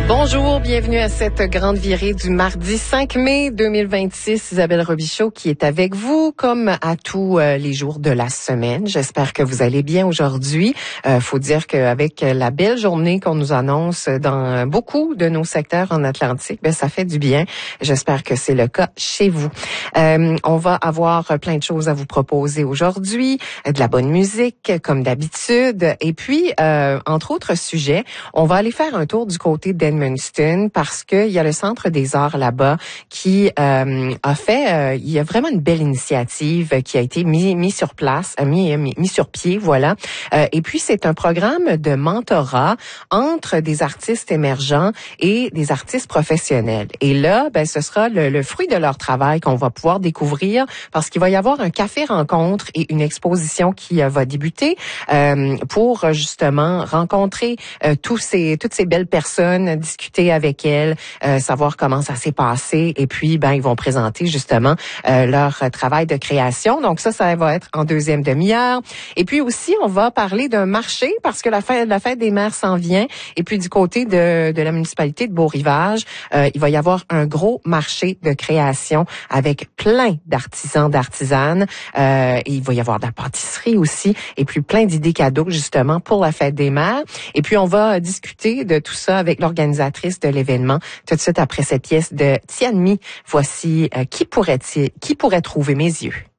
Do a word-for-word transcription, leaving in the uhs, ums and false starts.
Bonjour, bienvenue à cette grande virée du mardi cinq mai deux mille vingt-six. Isabelle Robichaud qui est avec vous comme à tous euh, les jours de la semaine. J'espère que vous allez bien aujourd'hui. Euh, faut dire qu'avec la belle journée qu'on nous annonce dans beaucoup de nos secteurs en Atlantique, ben ça fait du bien. J'espère que c'est le cas chez vous. Euh, on va avoir plein de choses à vous proposer aujourd'hui, de la bonne musique comme d'habitude, et puis euh, entre autres sujets, on va aller faire un tour du côté d'Edmundston parce que il y a le Centre des Arts là-bas qui euh, a fait, euh, il y a vraiment une belle initiative qui a été mis, mis sur place, mis, mis, mis sur pied, voilà. Euh, et puis c'est un programme de mentorat entre des artistes émergents et des artistes professionnels. Et là, ben ce sera le, le fruit de leur travail qu'on va pouvoir découvrir parce qu'il va y avoir un café rencontre et une exposition qui euh, va débuter euh, pour justement rencontrer euh, tous ces toutes ces belles personnes, discuter avec elles, euh, savoir comment ça s'est passé, et puis ben ils vont présenter justement euh, leur travail de création. Donc ça, ça va être en deuxième demi-heure. Et puis aussi, on va parler d'un marché parce que la fête, la fête des mères s'en vient. Et puis du côté de, de la municipalité de Beau-Rivage, euh, il va y avoir un gros marché de création avec plein d'artisans, d'artisanes. Euh, et il va y avoir de la pâtisserie aussi, et puis plein d'idées cadeaux justement pour la fête des mères. Et puis on va discuter de tout ça avec l'organisatrice de l'événement tout de suite après cette pièce de Tianmi. Voici euh, qui pourrait qui pourrait trouver mes yeux.